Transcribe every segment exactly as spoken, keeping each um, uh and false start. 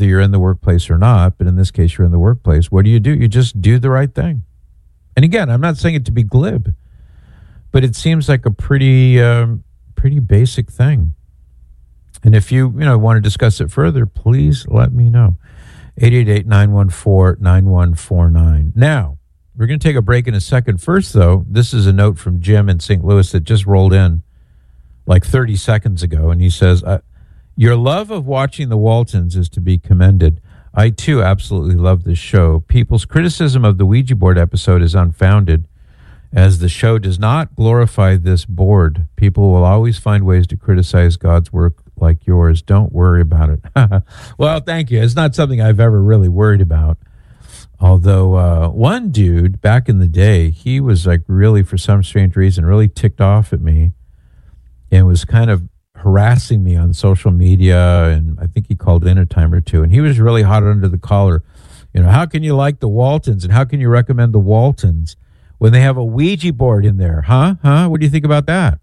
whether you're in the workplace or not, but in this case, you're in the workplace. What do you do? You just do the right thing. And again, I'm not saying it to be glib, but it seems like a pretty, um, pretty basic thing. And if you, you know, want to discuss it further, please let me know. eight eight eight, nine one four, nine one four nine. Now, we're going to take a break in a second. First, though, this is a note from Jim in Saint Louis that just rolled in like thirty seconds ago. And he says, uh, your love of watching the Waltons is to be commended. I, too, absolutely love this show. People's criticism of the Ouija board episode is unfounded, as the show does not glorify this board. People will always find ways to criticize God's work like yours. Don't worry about it. Well, thank you. It's not something I've ever really worried about. Although uh, one dude back in the day, he was like really, for some strange reason, really ticked off at me and was kind of harassing me on social media, and I think he called in a time or two, and he was really hot under the collar. You know, how can you like the Waltons, and how can you recommend the Waltons when they have a Ouija board in there? Huh? Huh? What do you think about that?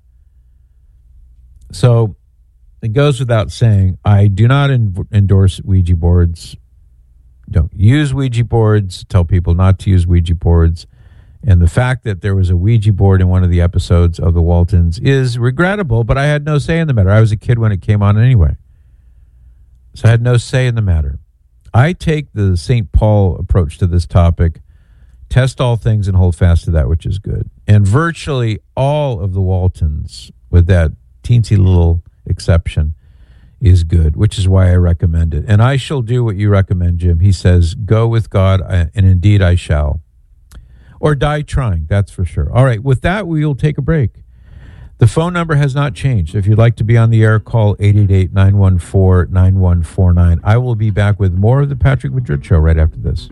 So it goes without saying, I do not en- endorse Ouija boards. Don't use Ouija boards. Tell people not to use Ouija boards. And the fact that there was a Ouija board in one of the episodes of the Waltons is regrettable, but I had no say in the matter. I was a kid when it came on anyway. So I had no say in the matter. I take the Saint Paul approach to this topic: test all things and hold fast to that which is good. And virtually all of the Waltons, with that teensy little exception, is good, which is why I recommend it. And I shall do what you recommend, Jim. He says, go with God, and indeed I shall. Or die trying, that's for sure. All right, with that, we will take a break. The phone number has not changed. If you'd like to be on the air, call eight eight eight, nine one four, nine one four nine. I will be back with more of the Patrick Madrid Show right after this.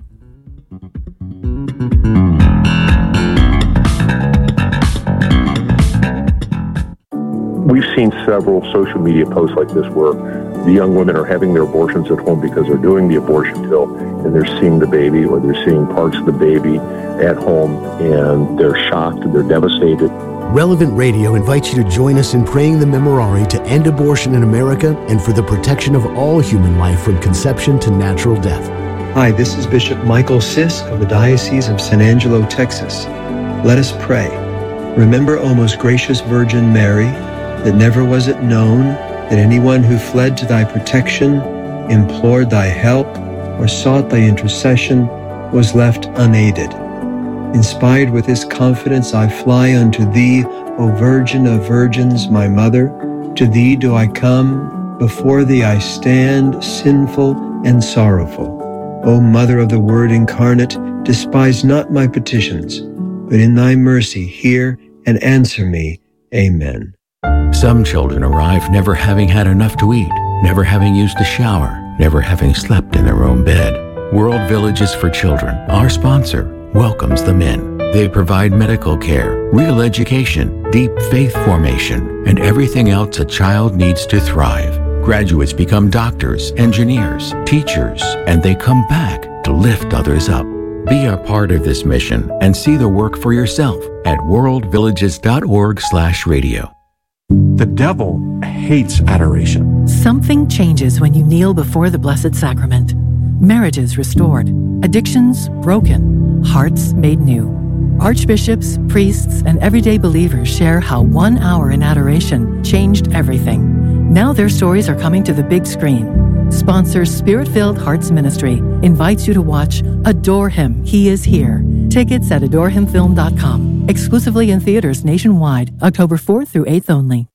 We've seen several social media posts like this where the young women are having their abortions at home because they're doing the abortion pill and they're seeing the baby, or they're seeing parts of the baby at home, and they're shocked and they're devastated. Relevant Radio invites you to join us in praying the Memorare to end abortion in America and for the protection of all human life from conception to natural death. Hi, this is Bishop Michael Sisk of the Diocese of San Angelo, Texas. Let us pray. Remember, O most gracious Virgin Mary, that never was it known that anyone who fled to thy protection, implored thy help, or sought thy intercession was left unaided. Inspired with this confidence, I fly unto thee, O Virgin of Virgins, my Mother. To thee do I come, before thee I stand, sinful and sorrowful. O Mother of the Word incarnate, despise not my petitions, but in thy mercy hear and answer me. Amen. Some children arrive never having had enough to eat, never having used a shower, never having slept in their own bed. World Villages for Children, our sponsor, welcomes them in. They provide medical care, real education, deep faith formation, and everything else a child needs to thrive. Graduates become doctors, engineers, teachers, and they come back to lift others up. Be a part of this mission and see the work for yourself at worldvillages.org slash radio. The devil hates adoration. Something changes when you kneel before the Blessed Sacrament. Marriages restored, addictions broken, hearts made new. Archbishops, priests, and everyday believers share how one hour in adoration changed everything. Now their stories are coming to the big screen. Sponsors Spirit-Filled Hearts Ministry invites you to watch Adore Him, He Is Here. Tickets at adore him film dot com. Exclusively in theaters nationwide, October fourth through eighth only.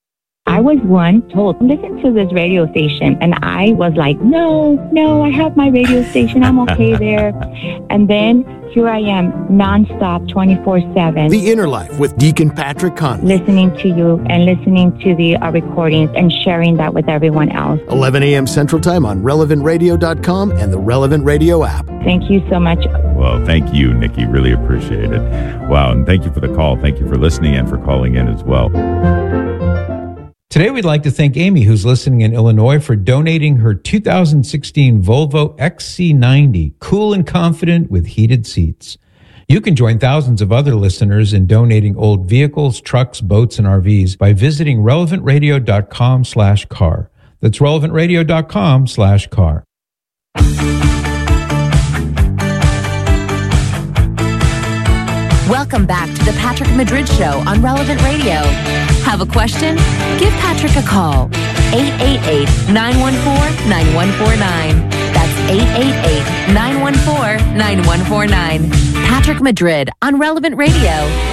I was one told, listen to this radio station. And I was like, no, no, I have my radio station. I'm okay there. And then here I am, nonstop, twenty-four seven. The Inner Life with Deacon Patrick Conley. Listening to you and listening to the uh, recordings and sharing that with everyone else. eleven a.m. Central Time on relevant radio dot com and the Relevant Radio app. Thank you so much. Well, thank you, Nikki. Really appreciate it. Wow, and thank you for the call. Thank you for listening and for calling in as well. Today, we'd like to thank Amy, who's listening in Illinois, for donating her two thousand sixteen Volvo X C ninety, cool and confident with heated seats. You can join thousands of other listeners in donating old vehicles, trucks, boats, and R Vs by visiting relevant radio dot com slash car. That's relevant radio dot com slash car. Welcome back to the Patrick Madrid Show on Relevant Radio. Have a question? Give Patrick a call. eight eight eight, nine one four, nine one four nine. That's eight eight eight, nine one four, nine one four nine. Patrick Madrid on Relevant Radio.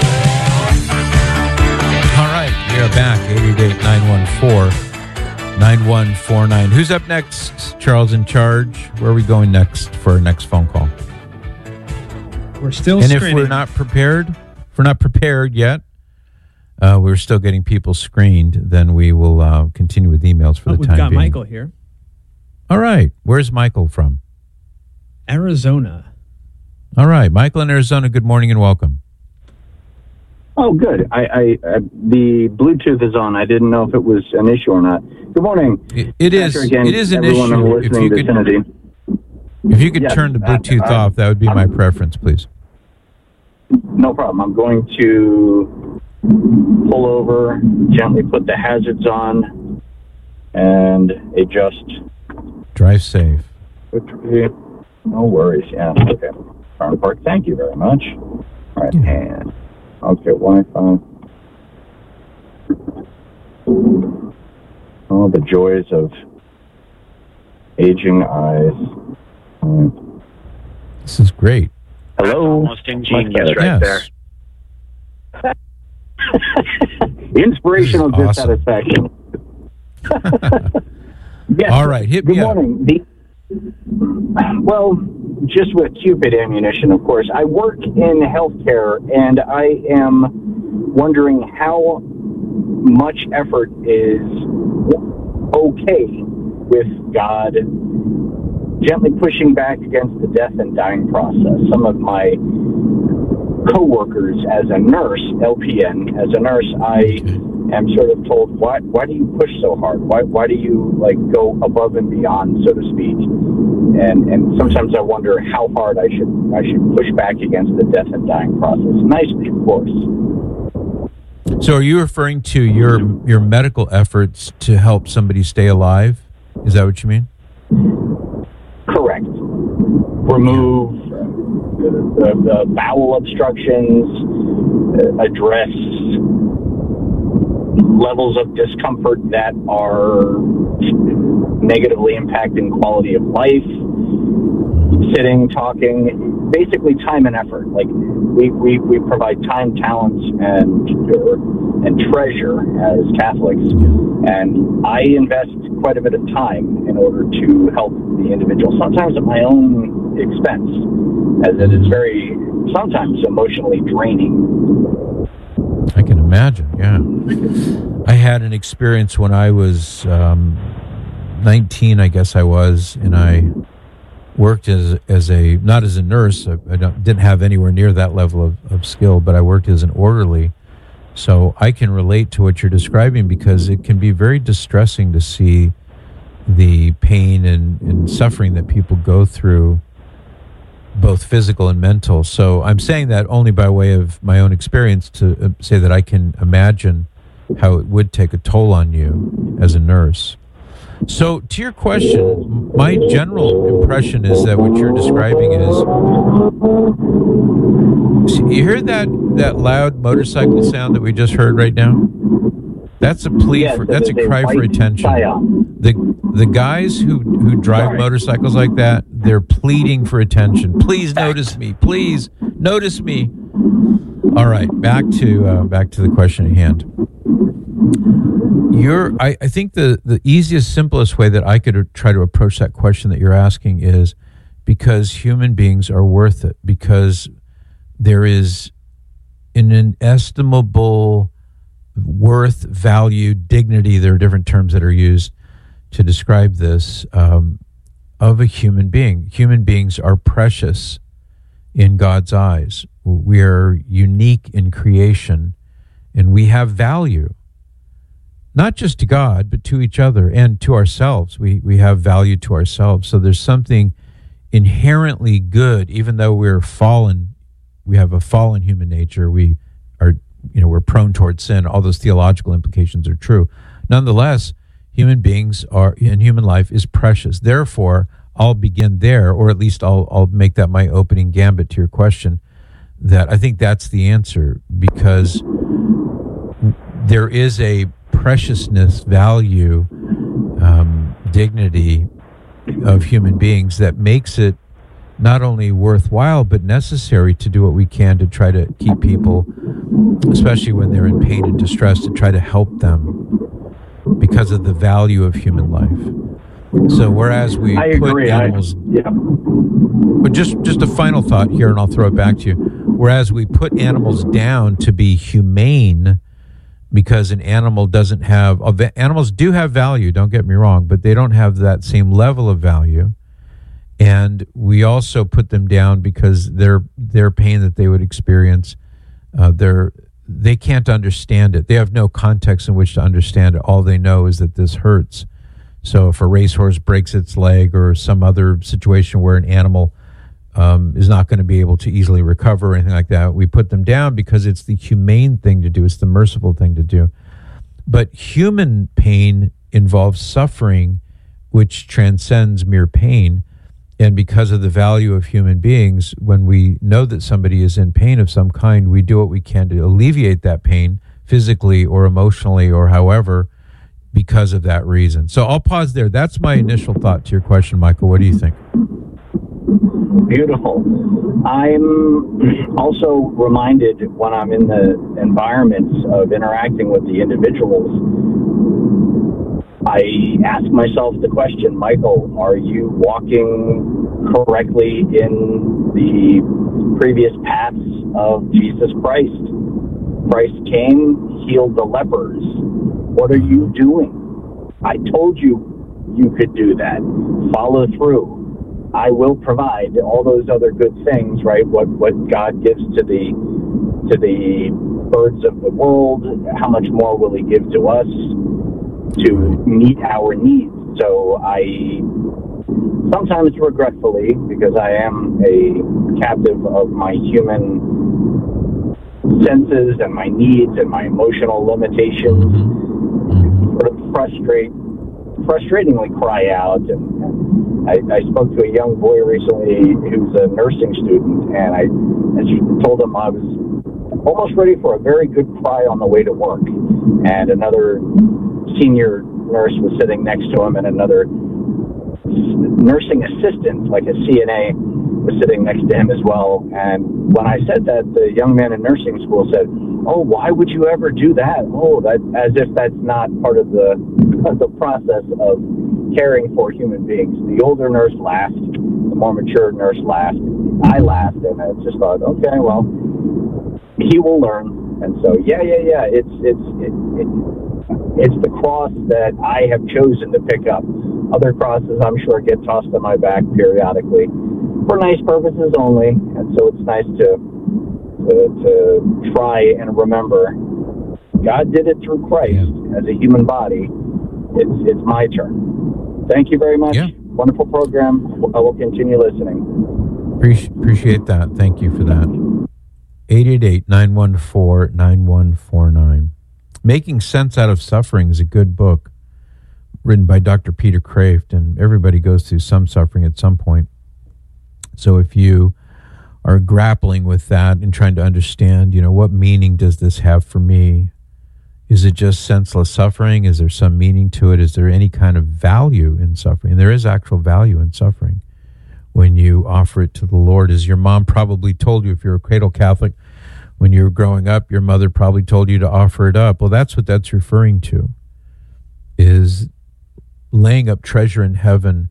All right, we are back. eight eight eight, nine one four, nine one four nine. Who's up next? Charles in charge. Where are we going next for our next phone call? We're still and screening. if we're not prepared, if we're not prepared yet, uh, we're still getting people screened, then we will uh, continue with emails for oh, the we've time got being. Michael here. All right. Where's Michael from? Arizona. All right. Michael in Arizona, good morning and welcome. Oh, good. I, I, I the Bluetooth is on. I didn't know if it was an issue or not. Good morning. It, it is. Again, it is an everyone in the issue. If listening you could, vicinity. if you could Yes, turn the Bluetooth uh, off, that would be I'm, my preference, please. No problem. I'm going to pull over, gently put the hazards on, and adjust. Drive safe. No worries. Yeah. Okay. Car park. Thank you very much. All right. Yeah. And okay. Wi-Fi. Oh, the joys of aging eyes. Right. This is great. Hello. Almost ingenious right yes. there. Inspirational This is awesome. dissatisfaction. Yes. All right, hit Good me up. morning. The, well, just with Cupid ammunition, of course. I work in healthcare, and I am wondering how much effort is okay with God gently pushing back against the death and dying process. Some of my co-workers as a nurse, L P N, as a nurse, I am sort of told, why why do you push so hard? Why why do you like go above and beyond, so to speak? And and sometimes I wonder how hard I should I should push back against the death and dying process. Nicely, of course. So are you referring to your your medical efforts to help somebody stay alive? Is that what you mean? Correct. Remove the, the bowel obstructions, uh, address levels of discomfort that are negatively impacting quality of life, sitting, talking, basically time and effort. Like we, we, we provide time, talents, and and treasure as Catholics, and I invest quite a bit of time in order to help the individual, sometimes at my own expense, as it is very, sometimes emotionally draining. I can imagine, yeah. I had an experience when I was um, nineteen, I guess I was, and I worked as as a, not as a nurse, I, I don't, didn't have anywhere near that level of, of skill, but I worked as an orderly. So I can relate to what you're describing because it can be very distressing to see the pain and, and suffering that people go through, both physical and mental. So I'm saying that only by way of my own experience to uh, say that I can imagine how it would take a toll on you as a nurse. So to your question, my general impression is that what you're describing is, you hear that, that loud motorcycle sound that we just heard right now? That's a plea Yes, for, that's a it is a cry for white attention. Scion. The the guys who, who drive Sorry. motorcycles like that, they're pleading for attention. Please notice me. Please notice me. All right, back to uh, back to the question at hand. You're, I, I think the, the easiest, simplest way that I could try to approach that question that you're asking is because human beings are worth it, because there is an inestimable worth, value, dignity, there are different terms that are used to describe this, um, of a human being. Human beings are precious in God's eyes. We are unique in creation, and we have value. Not just to God, but to each other and to ourselves. We we have value to ourselves. So there's something inherently good, even though we're fallen, we have a fallen human nature. We are, you know, we're prone towards sin. All those theological implications are true. Nonetheless, human beings are, and human life is precious. Therefore, I'll begin there, or at least I'll I'll make that my opening gambit to your question. That I think that's the answer, because there is a preciousness, value, um, dignity of human beings that makes it not only worthwhile but necessary to do what we can to try to keep people, especially when they're in pain and distress, to try to help them because of the value of human life. So whereas we I put agree. animals, I, yeah. but just just a final thought here, and I'll throw it back to you. Whereas we put animals down to be humane, because an animal doesn't have, animals do have value, don't get me wrong, but they don't have that same level of value. And we also put them down because their their pain that they would experience, uh, they're, they can't understand it. They have no context in which to understand it. All they know is that this hurts. So if a racehorse breaks its leg, or some other situation where an animal um, is not going to be able to easily recover or anything like that, we put them down because it's the humane thing to do. It's the merciful thing to do. But human pain involves suffering, which transcends mere pain. And because of the value of human beings, when we know that somebody is in pain of some kind, we do what we can to alleviate that pain physically or emotionally or however, because of that reason. So I'll pause there. That's my initial thought to your question, Michael. What do you think? Beautiful. I'm also reminded when I'm in the environments of interacting with the individuals, I ask myself the question, Michael, are you walking correctly in the previous paths of Jesus Christ? Christ came, healed the lepers. What are you doing? I told you you could do that. Follow through. I will provide all those other good things, right? What what God gives to the to the birds of the world, how much more will he give to us to meet our needs? So I sometimes regretfully, because I am a captive of my human senses and my needs and my emotional limitations, sort of frustrate, frustratingly cry out. And, and I, I spoke to a young boy recently who's a nursing student, and I, I told him I was almost ready for a very good cry on the way to work. And another senior nurse was sitting next to him, and another nursing assistant, like a C N A, was sitting next to him as well. And when I said that, the young man in nursing school said, "Oh, why would you ever do that? Oh, that," as if that's not part of the the process of caring for human beings. The older nurse laughed, the more mature nurse laughed. I laughed, and I just thought, okay, well, he will learn. And so, yeah, yeah, yeah. It's it's it, it, it's the cross that I have chosen to pick up. Other crosses, I'm sure, get tossed on my back periodically for nice purposes only. And so, it's nice to to, to try and remember God did it through Christ yeah. as a human body. It's it's my turn. Thank you very much. Yeah. Wonderful program. I will continue listening. Appreciate, appreciate that. Thank you for that. eight eight eight, nine one four, nine one four nine. Making Sense Out of Suffering is a good book written by Doctor Peter Kraft, and everybody goes through some suffering at some point. So if you are grappling with that and trying to understand, you know, what meaning does this have for me? Is it just senseless suffering? Is there some meaning to it? Is there any kind of value in suffering? And there is actual value in suffering when you offer it to the Lord. As your mom probably told you, if you're a cradle Catholic, when you were growing up, your mother probably told you to offer it up. Well, that's what that's referring to, is laying up treasure in heaven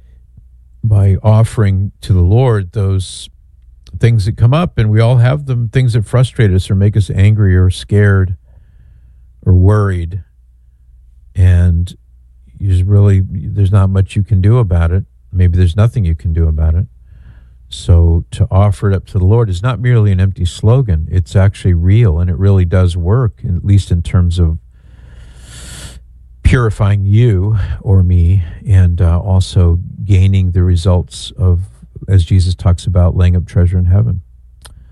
by offering to the Lord those things that come up. And we all have them, things that frustrate us or make us angry or scared or worried, and you just really, there's not much you can do about it. Maybe there's nothing you can do about it. So to offer it up to the Lord is not merely an empty slogan. It's actually real, and it really does work, at least in terms of purifying you or me, and uh, also gaining the results of, as Jesus talks about, laying up treasure in heaven.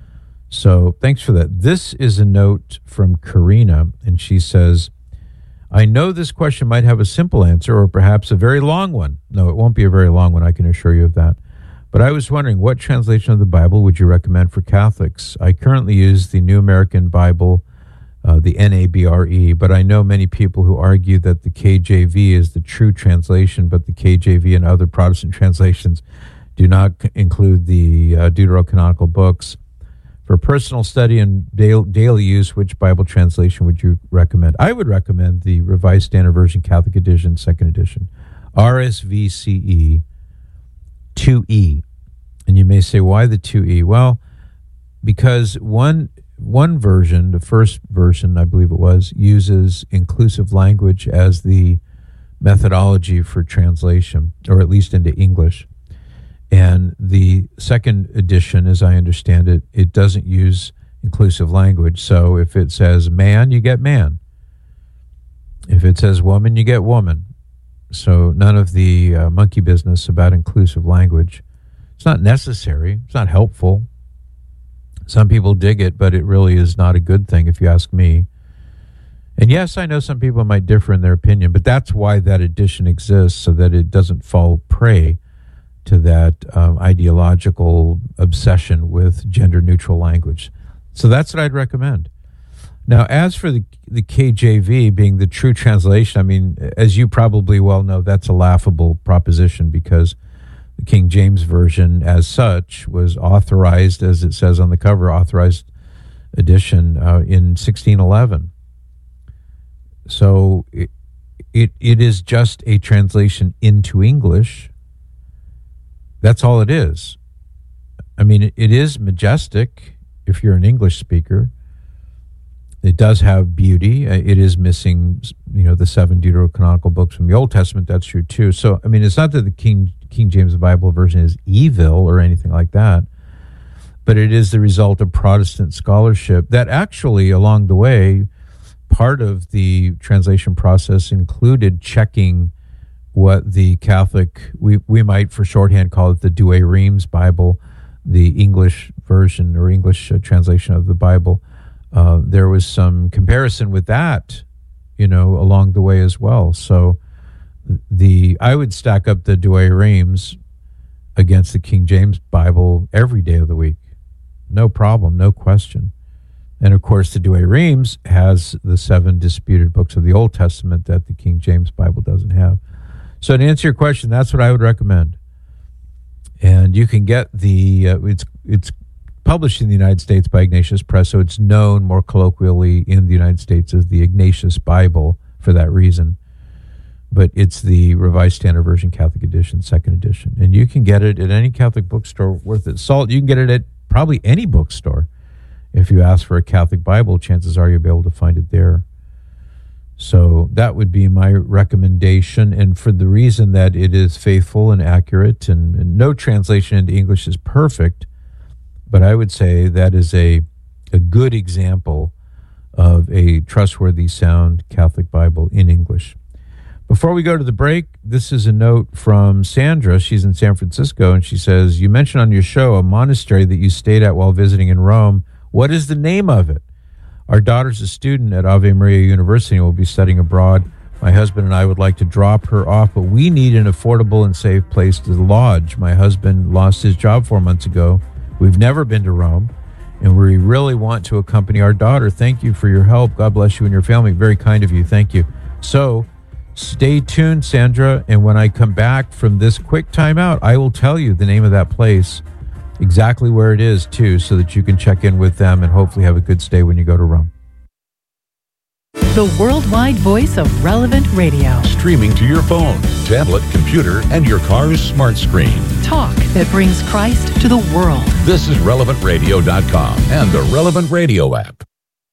So thanks for that. This is a note from Karina, and she says, I know this question might have a simple answer or perhaps a very long one. No, it won't be a very long one, I can assure you of that. But I was wondering, what translation of the Bible would you recommend for Catholics? I currently use the New American Bible, uh, the N A B R E, but I know many people who argue that the K J V is the true translation, but the K J V and other Protestant translations do not c- include the uh, deuterocanonical books. For personal study and da- daily use, which Bible translation would you recommend? I would recommend the Revised Standard Version Catholic Edition, second edition, R S V C E two E. And you may say, why the two E? Well, because one one version, the first version, I believe it was, uses inclusive language as the methodology for translation, or at least into English. And the second edition, as I understand it, it doesn't use inclusive language. So if it says man, you get man. If it says woman, you get woman. So none of the uh, monkey business about inclusive language. It's not necessary. It's not helpful. Some people dig it, but it really is not a good thing if you ask me. And yes, I know some people might differ in their opinion, but that's why that edition exists, so that it doesn't fall prey to that um, ideological obsession with gender-neutral language. So that's what I'd recommend. Now, as for the the K J V being the true translation, I mean, as you probably well know, that's a laughable proposition, because the King James Version, as such, was authorized, as it says on the cover, authorized edition uh, in sixteen eleven. So it, it it is just a translation into English. That's all it is. I mean, it, it is majestic if you're an English speaker. It does have beauty. It is missing, you know, the seven deuterocanonical books from the Old Testament. That's true too. So, I mean, it's not that the King King James Bible version is evil or anything like that, but it is the result of Protestant scholarship that actually, along the way, part of the translation process included checking what the Catholic, we, we might for shorthand call it the Douay Rheims Bible, the English version or English uh, translation of the Bible. Uh, there was some comparison with that, you know, along the way as well. So the I would stack up the Douay Rheims against the King James Bible every day of the week. No problem, no question. And of course, the Douay Rheims has the seven disputed books of the Old Testament that the King James Bible doesn't have. So to answer your question, that's what I would recommend. And you can get the, uh, it's it's published in the United States by Ignatius Press, so it's known more colloquially in the United States as the Ignatius Bible for that reason. But it's the Revised Standard Version Catholic Edition, second edition. And you can get it at any Catholic bookstore worth its salt. You can get it at probably any bookstore. If you ask for a Catholic Bible, chances are you'll be able to find it there. So that would be my recommendation, and for the reason that it is faithful and accurate, and, and no translation into English is perfect, but I would say that is a a good example of a trustworthy, sound Catholic Bible in English. Before we go to the break, this is a note from Sandra. She's in San Francisco, and she says, you mentioned on your show a monastery that you stayed at while visiting in Rome. What is the name of it? Our daughter's a student at Ave Maria University and will be studying abroad. My husband and I would like to drop her off, but we need an affordable and safe place to lodge. My husband lost his job four months ago. We've never been to Rome, and we really want to accompany our daughter. Thank you for your help. God bless you and your family. Very kind of you. Thank you. So stay tuned, Sandra, and when I come back from this quick timeout, I will tell you the name of that place, exactly where it is, too, so that you can check in with them and hopefully have a good stay when you go to Rome. The worldwide voice of Relevant Radio. Streaming to your phone, tablet, computer, and your car's smart screen. Talk that brings Christ to the world. This is relevant radio dot com and the Relevant Radio app.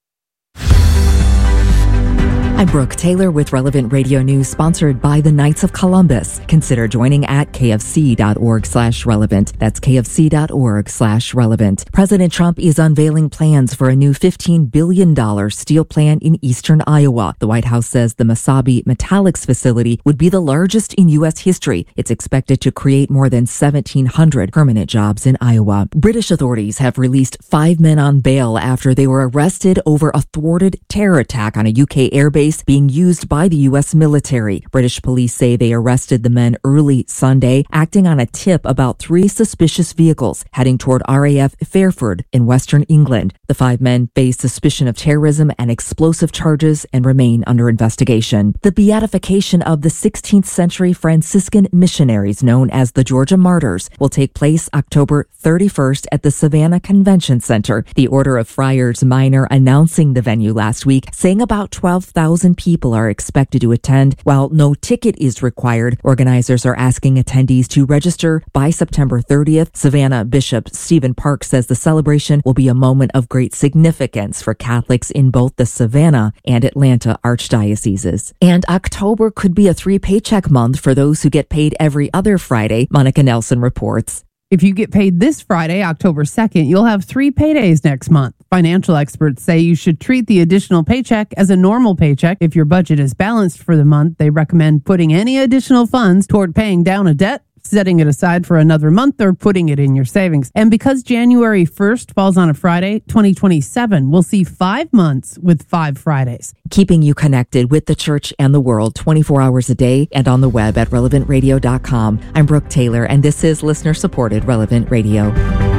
I'm Brooke Taylor with Relevant Radio News, sponsored by the Knights of Columbus. Consider joining at kfc.org slash relevant. That's kfc.org slash relevant. President Trump is unveiling plans for a new fifteen billion dollars steel plant in eastern Iowa. The White House says the Mesabi Metallics facility would be the largest in U S history. It's expected to create more than seventeen hundred permanent jobs in Iowa. British authorities have released five men on bail after they were arrested over a thwarted terror attack on a U K airbase place being used by the U S military. British police say they arrested the men early Sunday, acting on a tip about three suspicious vehicles heading toward R A F Fairford in western England. The five men face suspicion of terrorism and explosive charges and remain under investigation. The beatification of the sixteenth century Franciscan missionaries known as the Georgia Martyrs will take place October thirty-first at the Savannah Convention Center. The Order of Friars Minor announcing the venue last week, saying about twelve thousand people are expected to attend. While no ticket is required, organizers are asking attendees to register by September thirtieth. Savannah Bishop Stephen Park says the celebration will be a moment of great significance for Catholics in both the Savannah and Atlanta archdioceses. And October could be a three-paycheck month for those who get paid every other Friday, Monica Nelson reports. If you get paid this Friday, October second, you'll have three paydays next month. Financial experts say you should treat the additional paycheck as a normal paycheck. If your budget is balanced for the month, they recommend putting any additional funds toward paying down a debt, setting it aside for another month, or putting it in your savings. And because January first falls on a Friday, twenty twenty-seven will see five months with five Fridays. Keeping you connected with the church and the world twenty-four hours a day and on the web at relevant radio dot com. I'm Brooke Taylor, and this is listener-supported Relevant Radio.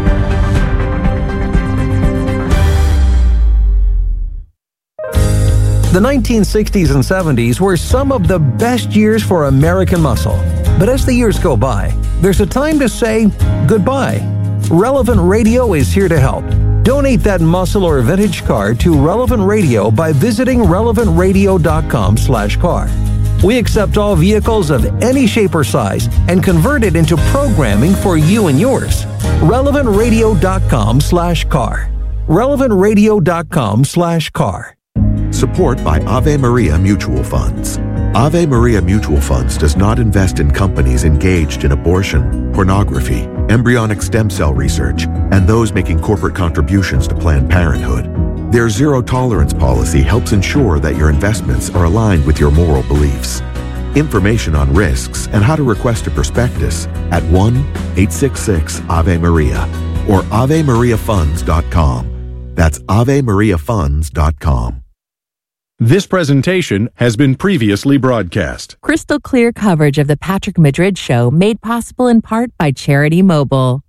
The nineteen sixties and seventies were some of the best years for American muscle. But as the years go by, there's a time to say goodbye. Relevant Radio is here to help. Donate that muscle or vintage car to Relevant Radio by visiting relevant radio dot com slash car. We accept all vehicles of any shape or size and convert it into programming for you and yours. relevant radio dot com slash car. relevant radio dot com slash car. Support by Ave Maria Mutual Funds. Ave Maria Mutual Funds does not invest in companies engaged in abortion, pornography, embryonic stem cell research, and those making corporate contributions to Planned Parenthood. Their zero-tolerance policy helps ensure that your investments are aligned with your moral beliefs. Information on risks and how to request a prospectus at one eight six six Ave Maria or ave maria funds dot com. That's ave maria funds dot com. This presentation has been previously broadcast. Crystal clear coverage of the Patrick Madrid Show made possible in part by Charity Mobile.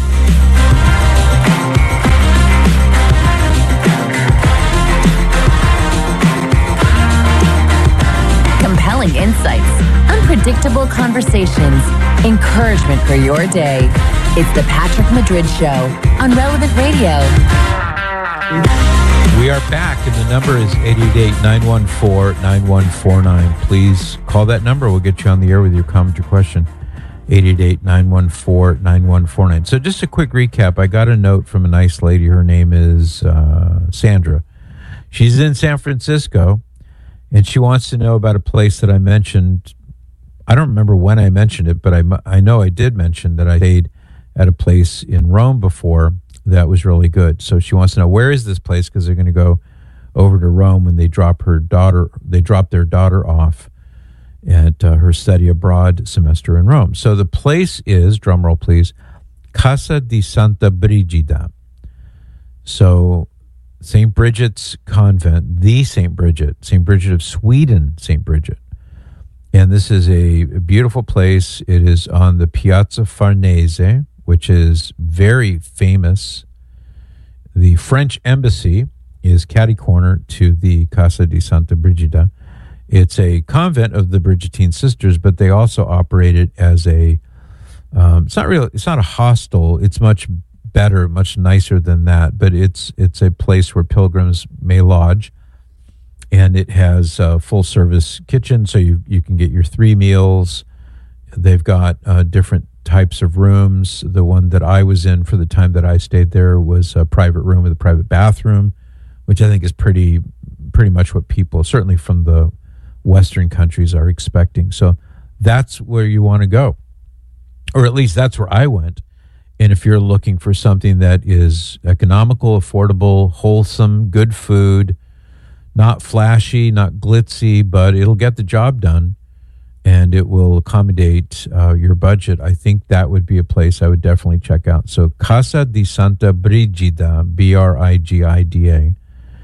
Compelling insights, unpredictable conversations, encouragement for your day. It's the Patrick Madrid Show on Relevant Radio. We are back, and the number is eight eight eight, nine one four, nine one four nine. Please call that number. We'll get you on the air with your comment or question. eight eight eight, nine one four, nine one four nine. So just a quick recap. I got a note from a nice lady. Her name is uh, Sandra. She's in San Francisco, and she wants to know about a place that I mentioned. I don't remember when I mentioned it, but I, I know I did mention that I stayed at a place in Rome before that was really good. So she wants to know, where is this place? Because they're going to go over to Rome when they drop her daughter, they drop their daughter off at uh, her study abroad semester in Rome. So the place is, drumroll please, Casa di Santa Brigida. So Saint Bridget's Convent, the Saint Bridget, Saint Bridget of Sweden, Saint Bridget. And this is a beautiful place. It is on the Piazza Farnese, which is very famous. The French embassy is catty-corner to the Casa di Santa Brigida. It's a convent of the Brigittine sisters, but they also operate it as a, um, it's not really, it's not a hostel. It's much better, much nicer than that, but it's it's a place where pilgrims may lodge. And it has a full-service kitchen, so you, you can get your three meals. They've got uh, different types of rooms. The one that I was in for the time that I stayed there was a private room with a private bathroom, which I think is pretty pretty much what people, certainly from the Western countries, are expecting. So that's where you want to go, or at least that's where I went. And if you're looking for something that is economical, affordable, wholesome, good food, not flashy, not glitzy, but it'll get the job done, and it will accommodate uh, your budget, I think that would be a place I would definitely check out. So Casa di Santa Brigida, B R I G I D A.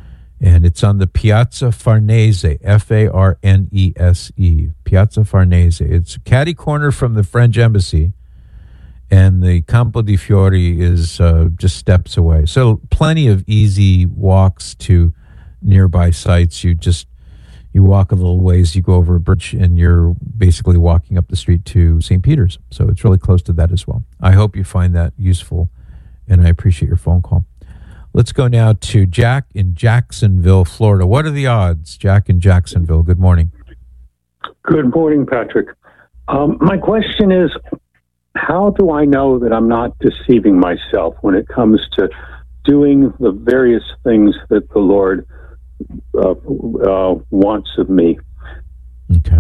And it's on the Piazza Farnese, F A R N E S E, Piazza Farnese. It's catty corner from the French embassy, and the Campo di Fiori is uh, just steps away. So plenty of easy walks to nearby sites. You just, you walk a little ways, you go over a bridge, and you're basically walking up the street to Saint Peter's. So it's really close to that as well. I hope you find that useful, and I appreciate your phone call. Let's go now to Jack in Jacksonville, Florida. What are the odds, Jack in Jacksonville? Good morning. Good morning, Patrick. Um, my question is, how do I know that I'm not deceiving myself when it comes to doing the various things that the Lord uh, uh, wants of me? Okay.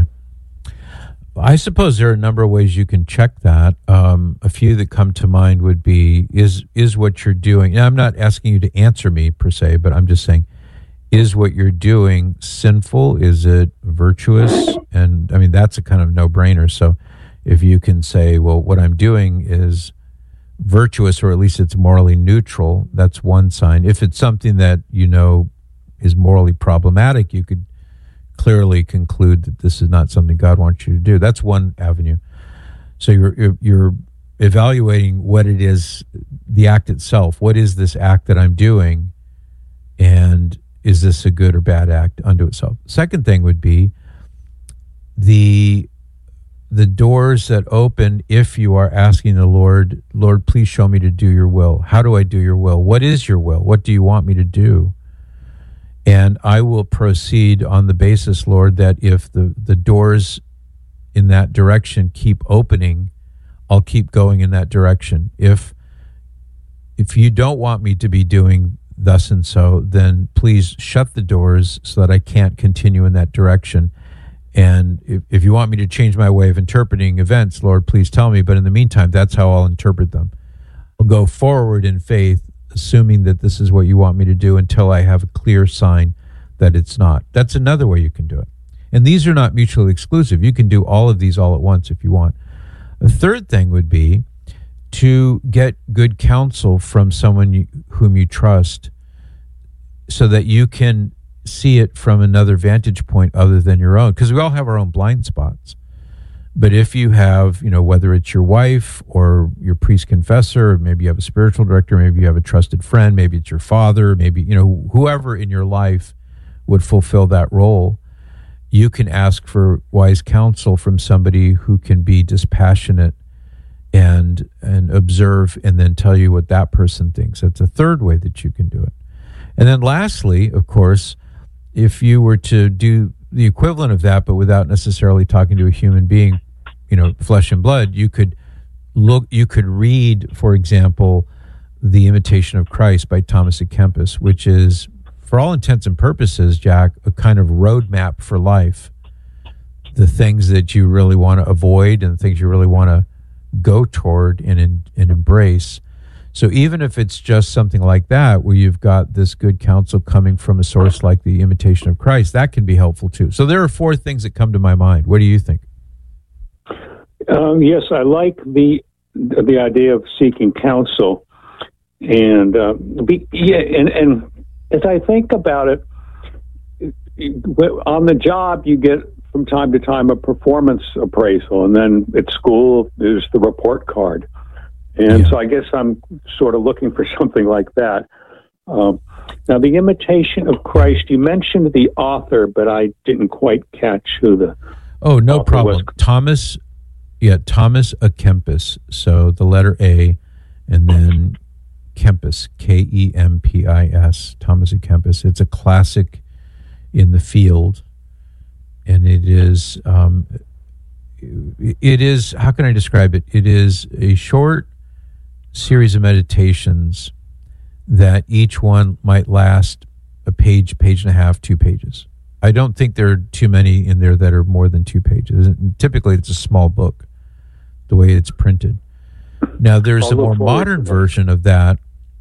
I suppose there are a number of ways you can check that. Um, a few that come to mind would be, is is what you're doing, now, I'm not asking you to answer me per se, but I'm just saying, is what you're doing sinful? Is it virtuous? And I mean, that's a kind of no-brainer. So if you can say, well, what I'm doing is virtuous, or at least it's morally neutral, that's one sign. If it's something that you know is morally problematic, you could clearly conclude that this is not something God wants you to do. That's one avenue. So you're, you're you're evaluating what it is, the act itself. What is this act that I'm doing, and is this a good or bad act unto itself? Second thing would be the the doors that open if you are asking the Lord, Lord, please show me to do your will. How do I do your will? What is your will? What do you want me to do? And I will proceed on the basis, Lord, that if the, the doors in that direction keep opening, I'll keep going in that direction. If if you don't want me to be doing thus and so, then please shut the doors so that I can't continue in that direction. And if, if you want me to change my way of interpreting events, Lord, please tell me. But in the meantime, that's how I'll interpret them. I'll go forward in faith, assuming that this is what you want me to do, until I have a clear sign that it's not. That's another way you can do it. And these are not mutually exclusive. You can do all of these all at once if you want. The third thing would be to get good counsel from someone you, whom you trust, so that you can see it from another vantage point other than your own. Because we all have our own blind spots. But if you have, you know, whether it's your wife or your priest confessor, or maybe you have a spiritual director, maybe you have a trusted friend, maybe it's your father, maybe, you know, whoever in your life would fulfill that role, you can ask for wise counsel from somebody who can be dispassionate and and observe and then tell you what that person thinks. That's a third way that you can do it. And then lastly, of course, if you were to do the equivalent of that, but without necessarily talking to a human being, you know, flesh and blood, you could look, you could read, for example, The Imitation of Christ by Thomas à Kempis, which is, for all intents and purposes, Jack, a kind of roadmap for life. The things that you really want to avoid and the things you really want to go toward and, and embrace. So even if it's just something like that, where you've got this good counsel coming from a source like The Imitation of Christ, that can be helpful too. So there are four things that come to my mind. What do you think? Um, yes, I like the the idea of seeking counsel, and uh, be, yeah, and, and as I think about it, on the job you get from time to time a performance appraisal, and then at school there's the report card, and yeah. so I guess I'm sort of looking for something like that. Um, now, The Imitation of Christ, you mentioned the author, but I didn't quite catch who the oh no problem was. Thomas. Yeah, Thomas à Kempis. So the letter A, and then Kempis, K E M P I S, Thomas à Kempis. It's a classic in the field, and it is, um, it is, how can I describe it? It is a short series of meditations that each one might last a page, page and a half, two pages. I don't think there are too many in there that are more than two pages. And typically, it's a small book, the way it's printed. Now, there's a more modern version of that.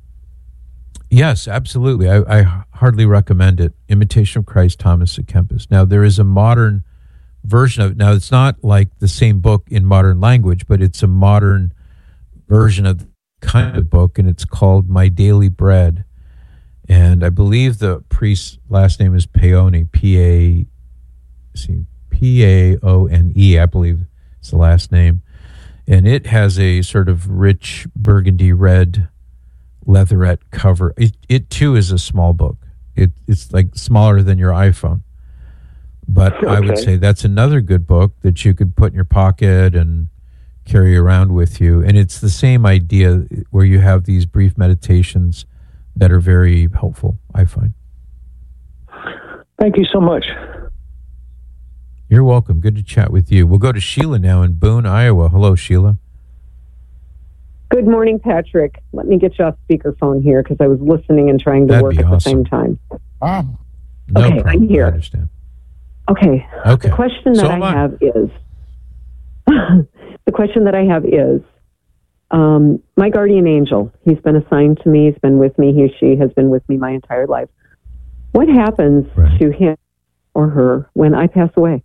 Yes, absolutely. I, I hardly recommend it. Imitation of Christ, Thomas à Kempis. Now, there is a modern version of it. Now, it's not like the same book in modern language, but it's a modern version of the kind of book, and it's called My Daily Bread. And I believe the priest's last name is Paone, P A, see, P A O N E, I believe it's the last name. And it has a sort of rich burgundy red leatherette cover. It, it too is a small book. It, it's like smaller than your iPhone. But okay. I would say that's another good book that you could put in your pocket and carry around with you. And it's the same idea where you have these brief meditations that are very helpful, I find. Thank you so much. You're welcome. Good to chat with you. We'll go to Sheila now in Boone, Iowa. Hello, Sheila. Good morning, Patrick. Let me get you off speakerphone here because I was listening and trying to That'd work at awesome. the same time. Ah. No okay, problem. I'm here. I understand. Okay. Okay. The question that so I, I have is, the question that I have is, um, my guardian angel, he's been assigned to me, he's been with me, he, she has been with me my entire life. What happens right. to him or her when I pass away?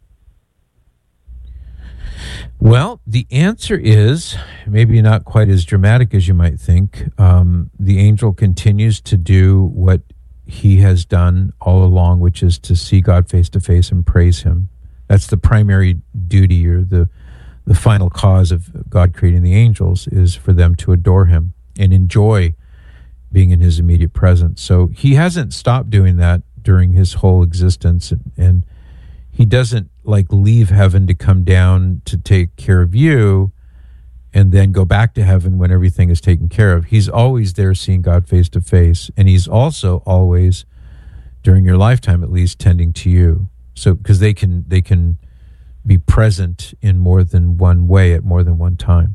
Well, the answer is maybe not quite as dramatic as you might think. Um, the angel continues to do what he has done all along, which is to see God face to face and praise him. That's the primary duty, or the the final cause of God creating the angels, is for them to adore him and enjoy being in his immediate presence. So he hasn't stopped doing that during his whole existence, and, and he doesn't like leave heaven to come down to take care of you and then go back to heaven when everything is taken care of. He's always there seeing God face to face, and he's also always, during your lifetime at least, tending to you. So because they can they can be present in more than one way at more than one time.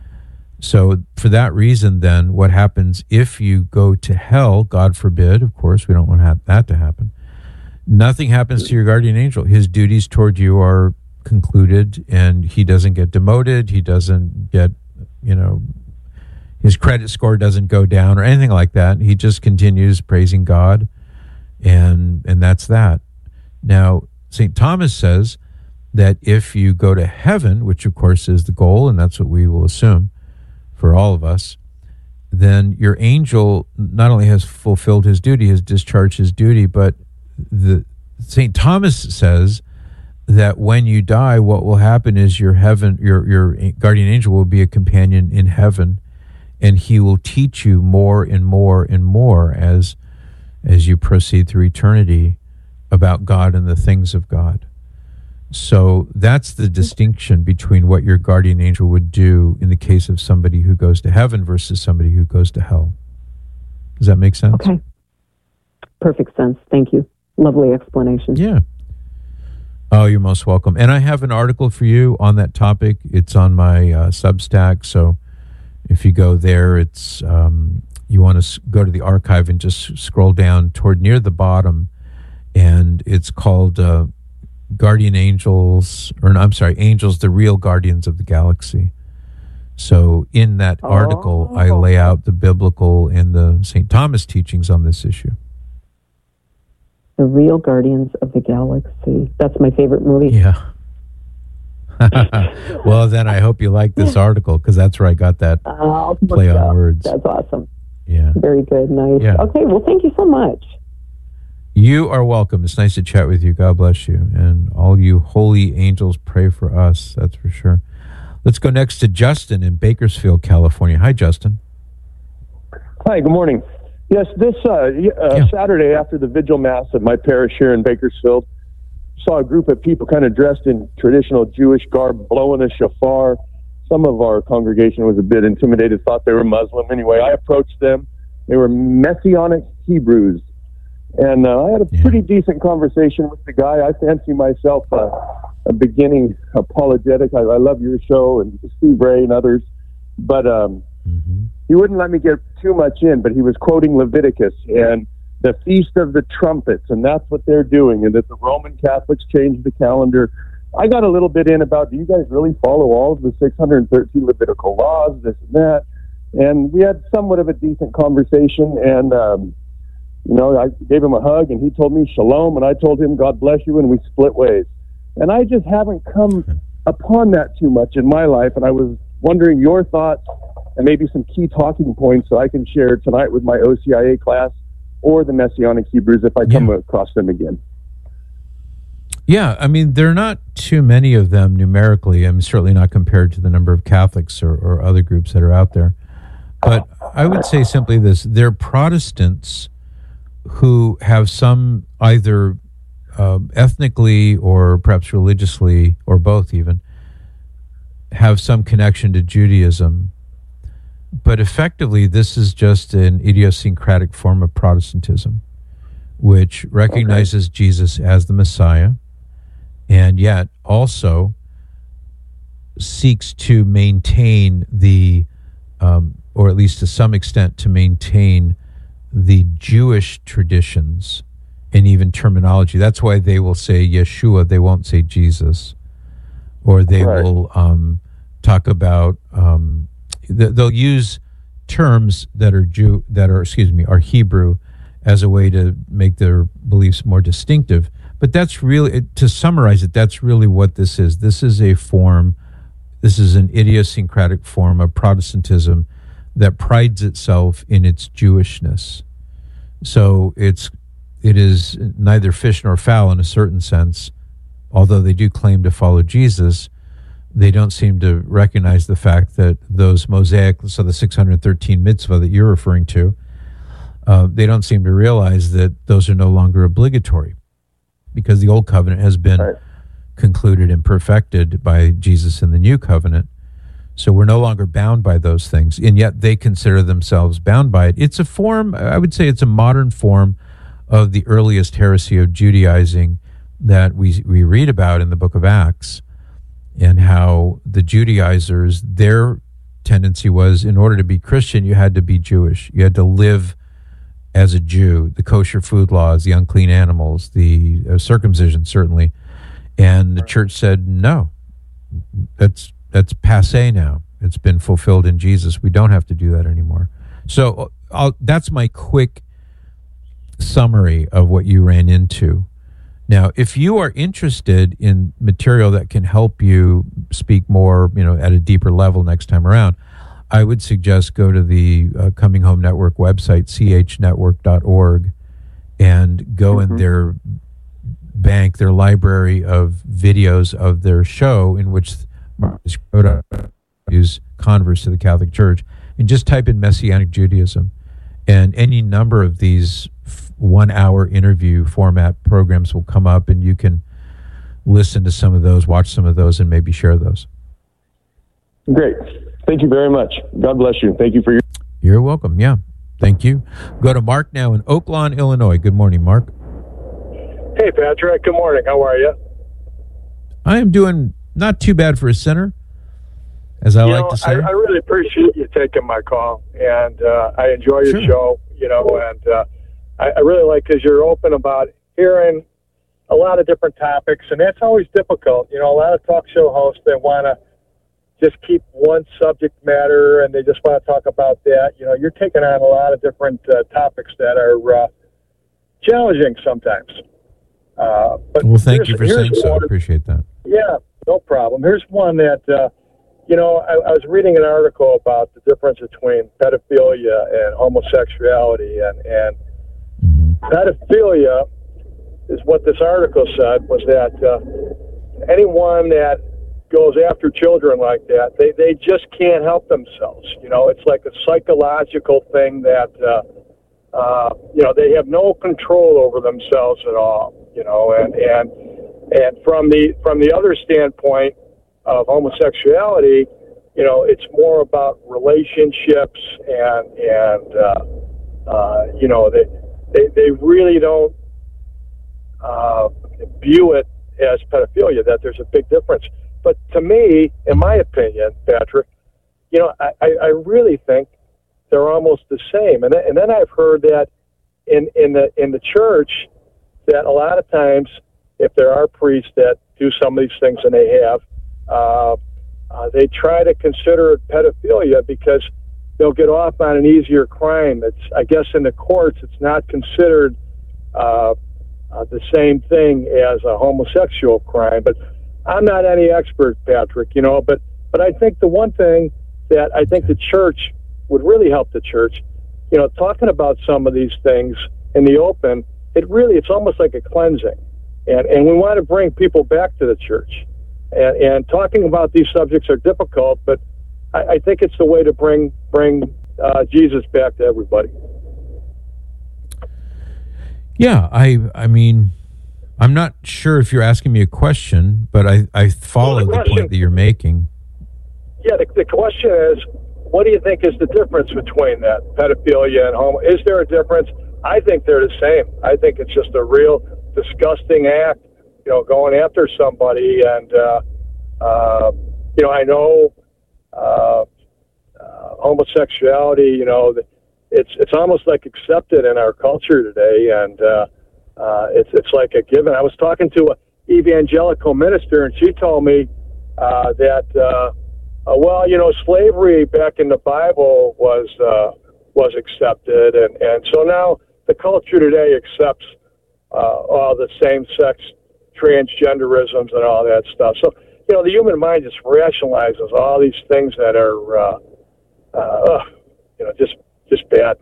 So for that reason, then, what happens if you go to hell, God forbid, of course, we don't want have that to happen, nothing happens to your guardian angel. His duties toward you are concluded, and he doesn't get demoted. He doesn't get, you know, his credit score doesn't go down or anything like that. He just continues praising God, and and that's that. Now, Saint Thomas says that if you go to heaven, which of course is the goal, and that's what we will assume for all of us, then your angel not only has fulfilled his duty, has discharged his duty, but the Saint Thomas says that when you die, what will happen is your heaven, your your guardian angel will be a companion in heaven, and he will teach you more and more and more as as you proceed through eternity about God and the things of God. So that's the distinction between what your guardian angel would do in the case of somebody who goes to heaven versus somebody who goes to hell. Does that make sense? Okay. Perfect sense. Thank you. Lovely explanation. Yeah. Oh, you're most welcome. And I have an article for you on that topic. It's on my uh, Substack. So if you go there, it's um, you want to s- go to the archive and just scroll down toward near the bottom. And it's called uh, Guardian Angels, or no, I'm sorry, Angels, the Real Guardians of the Galaxy. So in that oh. article, I lay out the biblical and the Saint Thomas teachings on this issue. The Real Guardians of the Galaxy. That's my favorite movie. Yeah. Well, then I hope you like this article, because that's where I got that uh, play on words. That's awesome. Yeah. Very good. Nice. Yeah. Okay, well, thank you so much. You are welcome. It's nice to chat with you. God bless you. And all you holy angels pray for us. That's for sure. Let's go next to Justin in Bakersfield, California. Hi, Justin. Hi, good morning. Yes, this uh, uh, yeah. Saturday after the Vigil Mass at my parish here in Bakersfield, saw a group of people kind of dressed in traditional Jewish garb, blowing a shofar. Some of our congregation was a bit intimidated, thought they were Muslim. Anyway, I approached them. They were Messianic Hebrews. And uh, I had a yeah. pretty decent conversation with the guy. I fancy myself uh, a beginning apologetic. I, I love your show and Steve Ray and others. But um, mm-hmm. he wouldn't let me get too much in, but he was quoting Leviticus and the Feast of the Trumpets, and that's what they're doing, and that the Roman Catholics changed the calendar. I got a little bit in about, do you guys really follow all of the six hundred thirteen Levitical laws, this and that? And we had somewhat of a decent conversation, and um, you know, I gave him a hug, and he told me shalom, and I told him God bless you, and we split ways. And I just haven't come upon that too much in my life, and I was wondering your thoughts and maybe some key talking points so I can share tonight with my O C I A class or the Messianic Hebrews if I come yeah. across them again. Yeah, I mean, there are not too many of them numerically. I mean, certainly not compared to the number of Catholics or, or other groups that are out there. But I would say simply this: they're Protestants who have some either uh, ethnically or perhaps religiously, or both even, have some connection to Judaism. But effectively, this is just an idiosyncratic form of Protestantism, which recognizes okay. Jesus as the Messiah, and yet also seeks to maintain the, um, or at least to some extent, to maintain the Jewish traditions and even terminology. That's why they will say Yeshua, they won't say Jesus. Or they right. will um, talk about, um, th- they'll use terms that are Jew, that are, excuse me, are Hebrew as a way to make their beliefs more distinctive. But that's really, to summarize it, that's really what this is. This is a form, this is an idiosyncratic form of Protestantism that prides itself in its Jewishness. So it's it is neither fish nor fowl in a certain sense. Although they do claim to follow Jesus, they don't seem to recognize the fact that those Mosaic, so the six hundred thirteen mitzvah that you're referring to, uh, they don't seem to realize that those are no longer obligatory because the old covenant has been right. concluded and perfected by Jesus in the new covenant. So we're no longer bound by those things, and yet they consider themselves bound by it. It's a form, I would say it's a modern form of the earliest heresy of Judaizing that we we read about in the book of Acts, and how the Judaizers, their tendency was, in order to be Christian, you had to be Jewish. You had to live as a Jew, the kosher food laws, the unclean animals, the uh, circumcision, certainly. And the church said, no, that's That's passé now. It's been fulfilled in Jesus. We don't have to do that anymore. So I'll, that's my quick summary of what you ran into. Now, if you are interested in material that can help you speak more, you know, at a deeper level next time around, I would suggest go to the uh, Coming Home Network website, c h network dot org, and go mm-hmm. in their bank, their library of videos of their show in which Marcus Grodi use converts to the Catholic Church, and just type in Messianic Judaism, and any number of these f- one-hour interview format programs will come up, and you can listen to some of those, watch some of those, and maybe share those. Great. Thank you very much. God bless you. Thank you for your... You're welcome. Yeah. Thank you. Go to Mark now in Oak Lawn, Illinois. Good morning, Mark. Hey, Patrick. Good morning. How are you? I am doing not too bad for a sinner, as I you like know, to say. I, I really appreciate you taking my call, and uh, I enjoy your sure. show, you know, and uh, I, I really like because you're open about hearing a lot of different topics, and that's always difficult. You know, a lot of talk show hosts, they want to just keep one subject matter, and they just want to talk about that. You know, you're taking on a lot of different uh, topics that are uh, challenging sometimes. Uh, but well, thank you for saying so. I appreciate that. Yeah, no problem. Here's one that, uh, you know, I, I was reading an article about the difference between pedophilia and homosexuality, and, and mm-hmm. pedophilia is what this article said was that uh, anyone that goes after children like that, they, they just can't help themselves. You know, it's like a psychological thing that, uh, uh, you know, they have no control over themselves at all, you know, and, and, and from the, from the other standpoint of homosexuality, you know, it's more about relationships and, and, uh, uh, you know, they, they, they really don't, uh, view it as pedophilia, that there's a big difference. But to me, in my opinion, Patrick, you know, I, I really think they're almost the same. And, and then I've heard that in, in the in the church that a lot of times, if there are priests that do some of these things, and they have, uh, uh, they try to consider it pedophilia because they'll get off on an easier crime. It's, I guess, in the courts, it's not considered uh, uh, the same thing as a homosexual crime. But I'm not any expert, Patrick, you know, but, but I think the one thing that I think the church would really help the church, you know, talking about some of these things in the open, it really, it's almost like a cleansing. And, and we want to bring people back to the church. And, and talking about these subjects are difficult, but I, I think it's the way to bring, bring uh, Jesus back to everybody. Yeah, I I mean, I'm not sure if you're asking me a question, but I, I follow well, the, question, the point that you're making. Yeah, the, the question is, what do you think is the difference between that, pedophilia and homo? Is there a difference? I think they're the same. I think it's just a real disgusting act, you know, going after somebody. And, uh, uh, you know, I know uh, uh, homosexuality, you know, it's it's almost like accepted in our culture today. And uh, uh, it's, it's like a given. I was talking to an evangelical minister, and she told me uh, that, uh, uh, well, you know, slavery back in the Bible was uh, was accepted. And, and so now the culture today accepts Uh, all the same-sex transgenderisms and all that stuff. So, you know, the human mind just rationalizes all these things that are, uh, uh, you know, just just bad.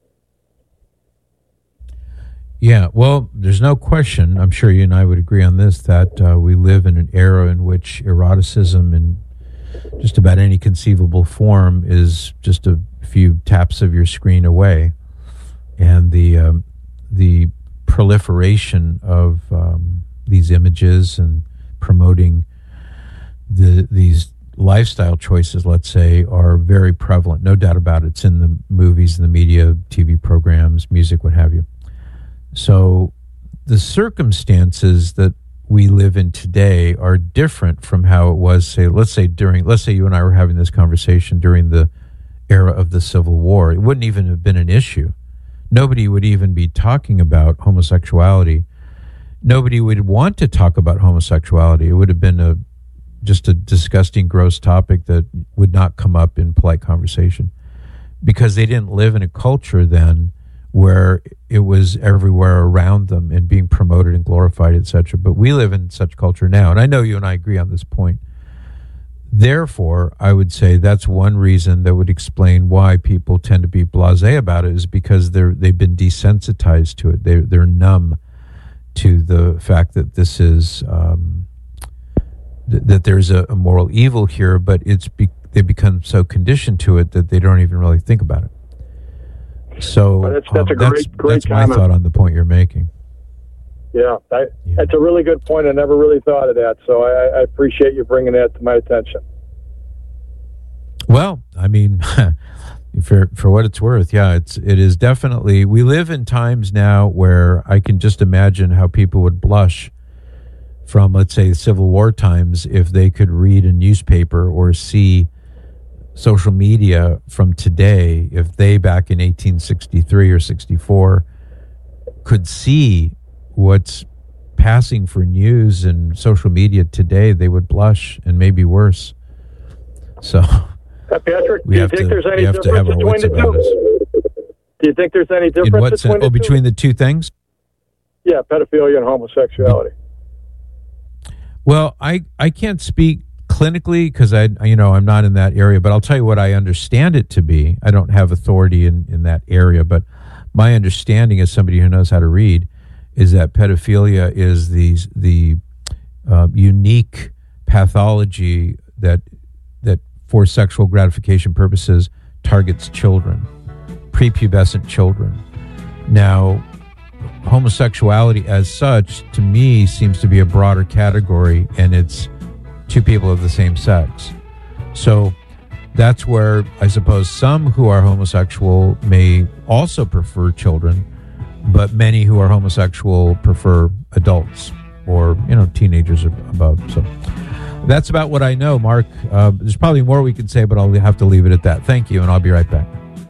Yeah, well, there's no question, I'm sure you and I would agree on this, that uh, we live in an era in which eroticism in just about any conceivable form is just a few taps of your screen away. And the um, the proliferation of um, these images and promoting the these lifestyle choices, let's say, are very prevalent. No doubt about it. It's in the movies, in the media, T V programs, music, what have you. So the circumstances that we live in today are different from how it was, say, let's say during, let's say you and I were having this conversation during the era of the Civil War. It wouldn't even have been an issue. Nobody would even be talking about homosexuality. Nobody would want to talk about homosexuality. It would have been a just a disgusting, gross topic that would not come up in polite conversation because they didn't live in a culture then where it was everywhere around them and being promoted and glorified, et cetera. But we live in such culture now, and I know you and I agree on this point. Therefore, I would say that's one reason that would explain why people tend to be blasé about it, is because they're they've been desensitized to it. They're they're numb to the fact that this is um, th- that there's a, a moral evil here, but it's be- they become so conditioned to it that they don't even really think about it. So well, that's, that's um, a great, that's, great that's my comment. thought on the point you're making. Yeah, I, yeah, that's a really good point. I never really thought of that, so I, I appreciate you bringing that to my attention. Well, I mean, for for what it's worth, yeah, it's it is definitely. We live in times now where I can just imagine how people would blush from, let's say, Civil War times if they could read a newspaper or see social media from today. If they back in eighteen sixty-three or sixty-four could see what's passing for news and social media today, they would blush and maybe worse. So, uh, Patrick, do you think to, there's any difference between the two? Do you think there's any difference in what between, sense? the, oh, two? between the two things? Yeah, pedophilia and homosexuality. Well, I, I can't speak clinically because I you know I'm not in that area, but I'll tell you what I understand it to be. I don't have authority in, in that area, but my understanding as somebody who knows how to read is that pedophilia is these the uh, unique pathology that that for sexual gratification purposes targets children, prepubescent children. Now, homosexuality as such, to me, seems to be a broader category, and it's two people of the same sex. So that's where I suppose some who are homosexual may also prefer children, but many who are homosexual prefer adults or, you know, teenagers or above. So that's about what I know, Mark. Uh, there's probably more we could say, but I'll have to leave it at that. Thank you, and I'll be right back.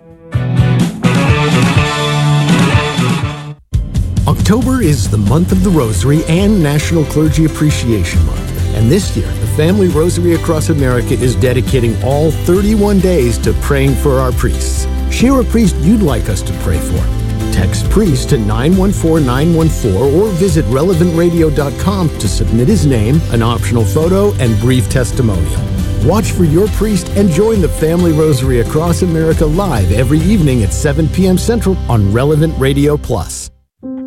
October is the month of the Rosary and National Clergy Appreciation Month. And this year, the Family Rosary Across America is dedicating all thirty-one days to praying for our priests. Share a priest you'd like us to pray for. Text priest to nine one four nine one four or visit relevant radio dot com to submit his name, an optional photo, and brief testimonial. Watch for your priest and join the Family Rosary Across America live every evening at seven p.m. Central on Relevant Radio Plus.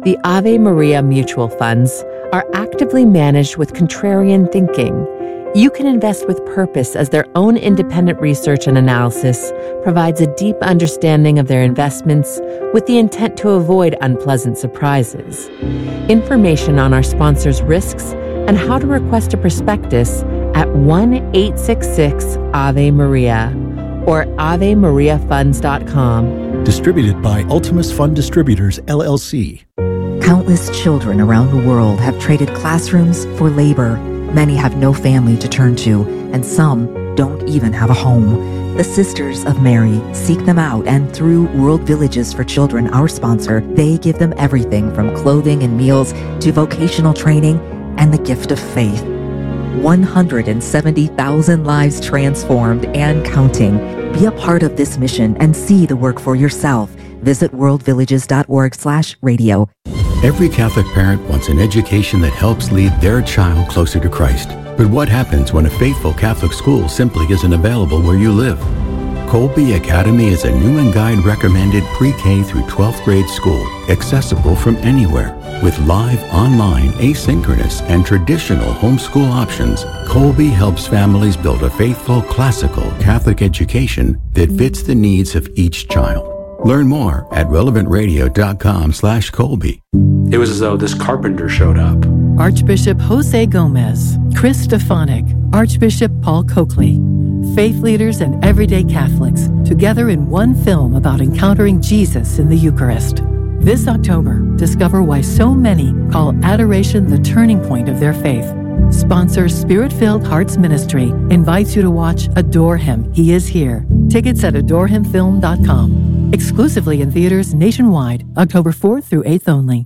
The Ave Maria mutual funds are actively managed with contrarian thinking. You can invest with purpose as their own independent research and analysis provides a deep understanding of their investments with the intent to avoid unpleasant surprises. Information on our sponsors' risks and how to request a prospectus at one eight six six Ave Maria or ave maria funds dot com. Distributed by Ultimus Fund Distributors, L L C. Countless children around the world have traded classrooms for labor. Many have no family to turn to, and some don't even have a home. The Sisters of Mary seek them out, and through World Villages for Children, our sponsor, they give them everything from clothing and meals to vocational training and the gift of faith. one hundred seventy thousand lives transformed and counting. Be a part of this mission and see the work for yourself. Visit worldvillages.org slash radio. Every Catholic parent wants an education that helps lead their child closer to Christ. But what happens when a faithful Catholic school simply isn't available where you live? Colby Academy is a new and guide recommended pre-K through twelfth grade school, accessible from anywhere. With live, online, asynchronous, and traditional homeschool options, Colby helps families build a faithful, classical Catholic education that fits the needs of each child. Learn more at relevantradio.com slash Colby. It was as though this carpenter showed up. Archbishop Jose Gomez, Chris Stefanik, Archbishop Paul Coakley, faith leaders and everyday Catholics together in one film about encountering Jesus in the Eucharist. This October, discover why so many call adoration the turning point of their faith. Sponsor Spirit-Filled Hearts Ministry invites you to watch Adore Him, He Is Here. Tickets at adore him film dot com. Exclusively in theaters nationwide, October fourth through eighth only.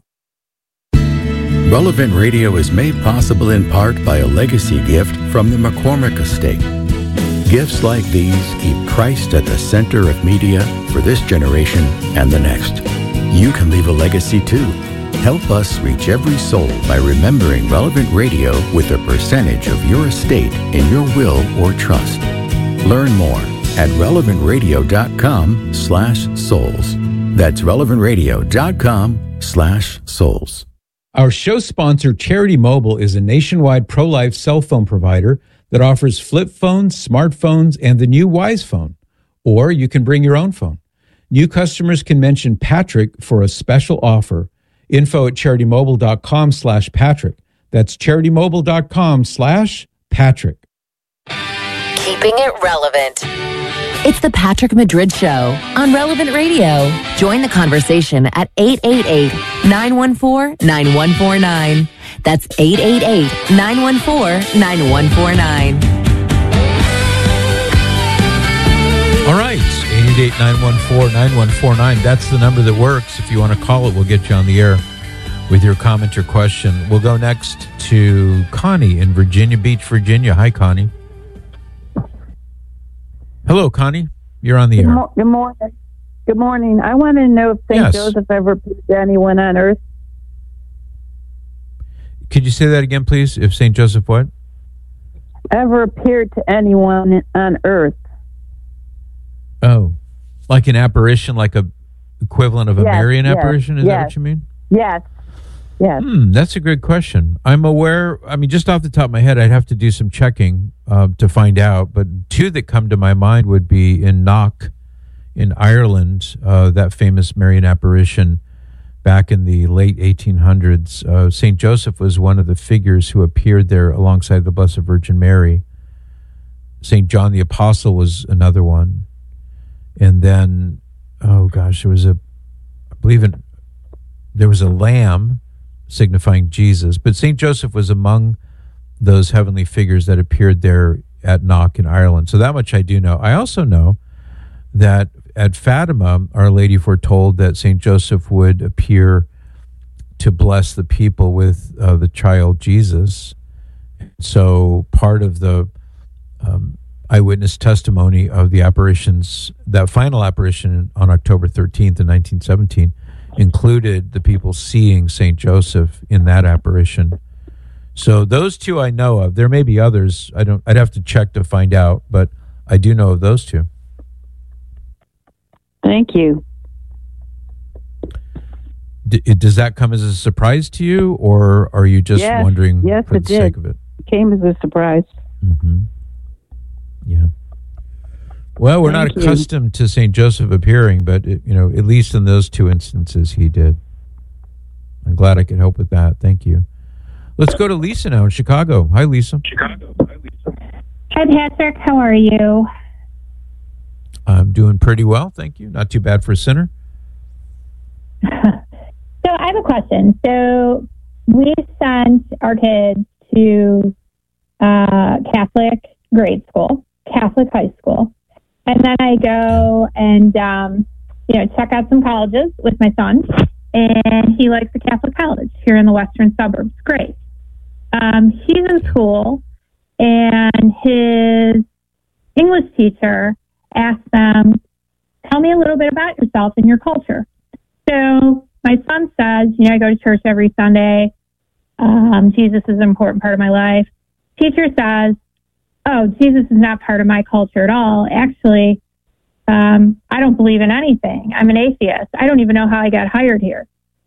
Relevant Radio is made possible in part by a legacy gift from the McCormick Estate. Gifts like these keep Christ at the center of media for this generation and the next. You can leave a legacy too. Help us reach every soul by remembering Relevant Radio with a percentage of your estate in your will or trust. Learn more at relevantradio.com slash souls. That's relevantradio.com slash souls. Our show sponsor, Charity Mobile, is a nationwide pro-life cell phone provider that offers flip phones, smartphones, and the new Wise Phone. Or you can bring your own phone. New customers can mention Patrick for a special offer. Info at charitymobile.com slash Patrick. That's charitymobile.com slash Patrick. Keeping it relevant. It's the Patrick Madrid Show on Relevant Radio. Join the conversation at eight eight eight, nine one four, nine one four nine. That's eight eight eight, nine one four, nine one four nine. All right, eight eight eight, nine one four, nine one four nine. That's the number that works. If you want to call it, we'll get you on the air with your comment or question. We'll go next to Connie in Virginia Beach, Virginia. Hi, Connie. Hello, Connie. You're on the good air. Mo- good morning. Good morning. I want to know if Saint Yes. Joseph ever appeared to anyone on earth. Could you say that again, please? If Saint Joseph what? Ever appeared to anyone on earth. Oh, like an apparition, like a equivalent of a Yes, Marian yes, apparition? Is yes. that what you mean? Yes. Yes. Hmm, that's a good question. I'm aware, I mean, just off the top of my head, I'd have to do some checking uh, to find out, but two that come to my mind would be in Knock in Ireland, uh, that famous Marian apparition back in the late eighteen hundreds. Uh, Saint Joseph was one of the figures who appeared there alongside the Blessed Virgin Mary. Saint John the Apostle was another one. And then, oh gosh, there was a, I believe in, there was a lamb signifying Jesus, but Saint Joseph was among those heavenly figures that appeared there at Knock in Ireland. So that much I do know. I also know that at Fatima, Our Lady foretold that Saint Joseph would appear to bless the people with uh, the child Jesus. So part of the um, eyewitness testimony of the apparitions, that final apparition on October thirteenth in nineteen seventeen, included the people seeing Saint Joseph in that apparition. So those two I know of. There may be others. I don't. I'd have to check to find out, but I do know of those two. Thank you. D- does that come as a surprise to you, or are you just yes, wondering yes, for it the did. sake of it? It came as a surprise. Mm-hmm. Yeah. Well, we're Thank not you. accustomed to Saint Joseph appearing, but it, you know, at least in those two instances, he did. I'm glad I could help with that. Thank you. Let's go to Lisa now in Chicago. Hi, Lisa. Chicago. Hi, Lisa. Hi, Patrick. How are you? I'm doing pretty well, thank you. Not too bad for a sinner. So I have a question. So we sent our kids to uh, Catholic grade school, Catholic high school, and then I go and um, you know check out some colleges with my son, and he likes a Catholic college here in the western suburbs. Great. Um, he's in school, and his English teacher asked them, "Tell me a little bit about yourself and your culture." So my son says, you know, I go to church every Sunday. Um, Jesus is an important part of my life. Teacher says, oh, Jesus is not part of my culture at all. Actually, um, I don't believe in anything. I'm an atheist. I don't even know how I got hired here.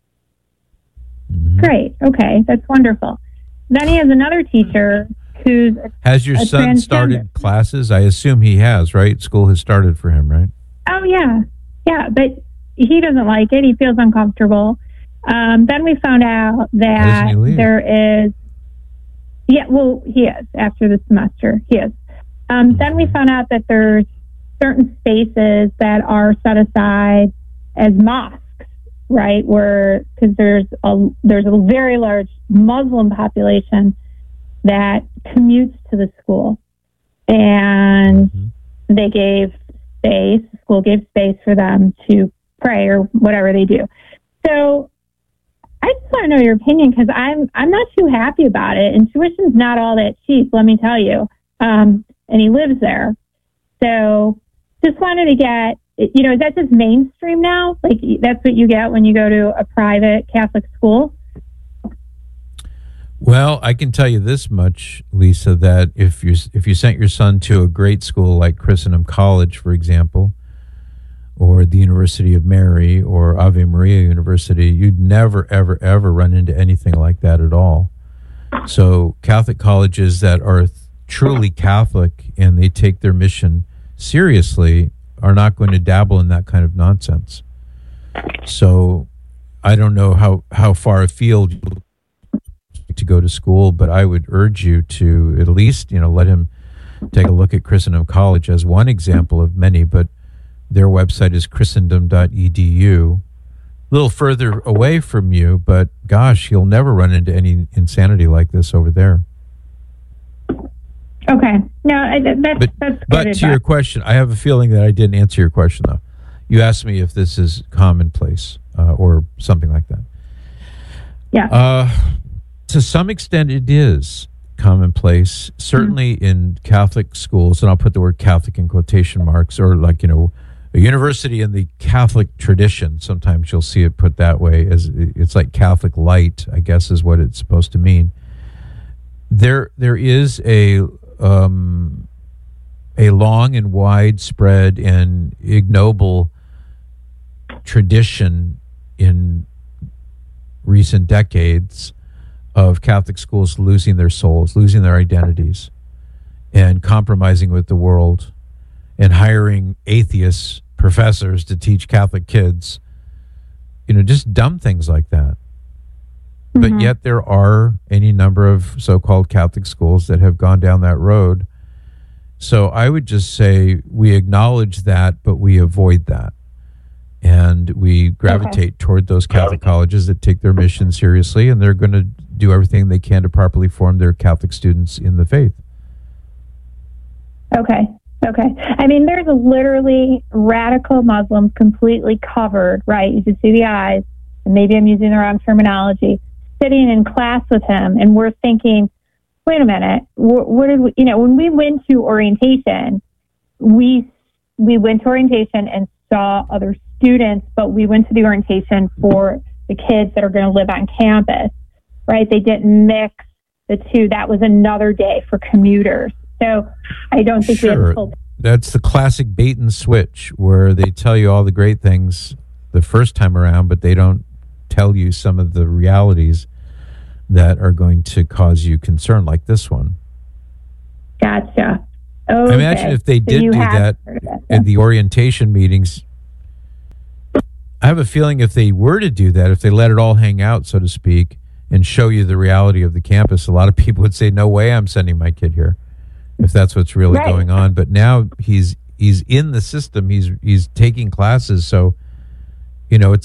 Mm-hmm. Great. Okay. That's wonderful. Then he has another teacher who's a, Has your a son transgender. started classes? I assume he has, right? School has started for him, right? Oh, yeah. Yeah, but he doesn't like it. He feels uncomfortable. Um, then we found out that he leave? there is, yeah, well, he is after the semester. He is. Um, Mm-hmm. Then we found out that there's certain spaces that are set aside as mosques, right? Where, because there's a, there's a very large Muslim population that commutes to the school. And Mm-hmm. they gave space, the school gave space for them to pray or whatever they do. So I just want to know your opinion, because I'm I'm not too happy about it. And tuition's not all that cheap, let me tell you. Um, and he lives there. So just wanted to get, you know, is that just mainstream now? Like that's what you get when you go to a private Catholic school? Well, I can tell you this much, Lisa, that if you if you sent your son to a great school like Christendom College, for example, or the University of Mary or Ave Maria University, you'd never, ever, ever run into anything like that at all. So Catholic colleges that are th- truly Catholic and they take their mission seriously are not going to dabble in that kind of nonsense. So I don't know how, how far afield you to go to school, but I would urge you to at least, you know, let him take a look at Christendom College as one example of many, but their website is christendom dot e d u. A little further away from you, but gosh, you'll never run into any insanity like this over there. Okay. No, I, that's, But, that's good but to advice. your question, I have a feeling that I didn't answer your question, though. You asked me if this is commonplace uh, or something like that. Yeah. Uh, to some extent, it is commonplace, certainly mm-hmm. in Catholic schools, and I'll put the word Catholic in quotation marks, or like, you know, a university in the Catholic tradition. Sometimes you'll see it put that way, as it's like Catholic light, I guess is what it's supposed to mean. There, there is a um, a long and widespread and ignoble tradition in recent decades of Catholic schools losing their souls, losing their identities, and compromising with the world, and hiring atheist professors to teach Catholic kids, you know, just dumb things like that. Mm-hmm. But yet there are any number of so-called Catholic schools that have gone down that road. So I would just say we acknowledge that, but we avoid that. And we gravitate okay. toward those Catholic colleges that take their mission seriously, and they're going to do everything they can to properly form their Catholic students in the faith. Okay. Okay. I mean, there's a literally radical Muslims completely covered, right? You should see the eyes, and maybe I'm using the wrong terminology, sitting in class with him, and we're thinking, wait a minute, what, what did we, you know, when we went to orientation, we, we went to orientation and saw other students, but we went to the orientation for the kids that are going to live on campus, right? They didn't mix the two. That was another day for commuters. So I don't think sure. we have full. That's the classic bait and switch, where they tell you all the great things the first time around, but they don't tell you some of the realities that are going to cause you concern, like this one. Gotcha. Okay. I imagine if they So did you do have that in the orientation meetings, I have a feeling if they were to do that, if they let it all hang out, so to speak, and show you the reality of the campus, a lot of people would say, no way I'm sending my kid here, if that's what's really Right. going on. But now he's he's in the system, he's he's taking classes, so you know it's